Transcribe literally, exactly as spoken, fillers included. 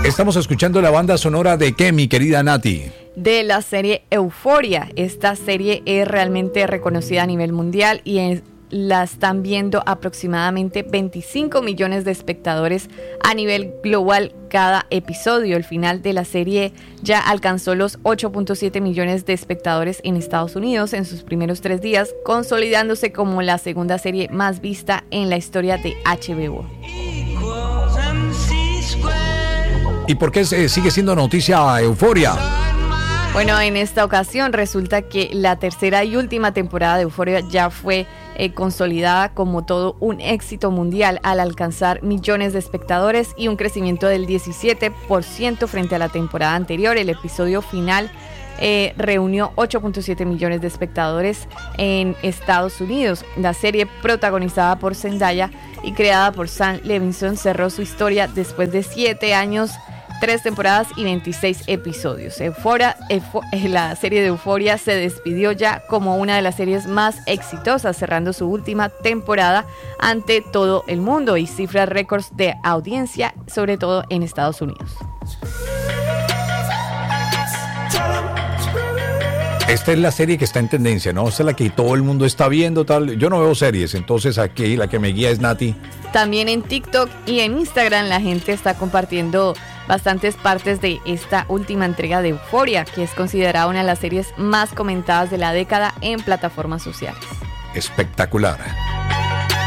Estamos escuchando la banda sonora de ¿qué, mi querida Nati? De la serie Euphoria. Esta serie es realmente reconocida a nivel mundial y es, la están viendo aproximadamente veinticinco millones de espectadores a nivel global cada episodio. El final de la serie ya alcanzó los ocho punto siete millones de espectadores en Estados Unidos en sus primeros tres días, consolidándose como la segunda serie más vista en la historia de H B O. ¿Y por qué sigue siendo noticia Euphoria? Bueno, en esta ocasión resulta que la tercera y última temporada de Euphoria ya fue eh, consolidada como todo un éxito mundial al alcanzar millones de espectadores y un crecimiento del diecisiete por ciento frente a la temporada anterior. El episodio final eh, reunió ocho punto siete millones de espectadores en Estados Unidos. La serie, protagonizada por Zendaya y creada por Sam Levinson, cerró su historia después de siete años, tres temporadas y veintiséis episodios. Euphoria, Eufo, la serie de Euphoria se despidió ya como una de las series más exitosas, cerrando su última temporada ante todo el mundo y cifra récords de audiencia, sobre todo en Estados Unidos. Esta es la serie que está en tendencia, ¿no? Esta es la que todo el mundo está viendo, tal. Yo no veo series, entonces aquí la que me guía es Nati. También en TikTok y en Instagram la gente está compartiendo bastantes partes de esta última entrega de Euphoria, que es considerada una de las series más comentadas de la década en plataformas sociales. Espectacular.